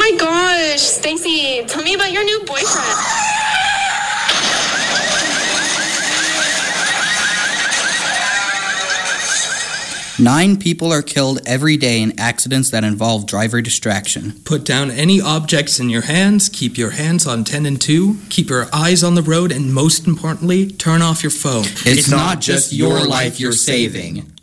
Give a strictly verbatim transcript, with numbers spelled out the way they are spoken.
my gosh, Stacy, tell me about your new boyfriend. Nine people are killed every day in accidents that involve driver distraction. Put down any objects in your hands, keep your hands on ten and two, keep your eyes on the road, and most importantly, turn off your phone. It's, it's not just your life you're saving.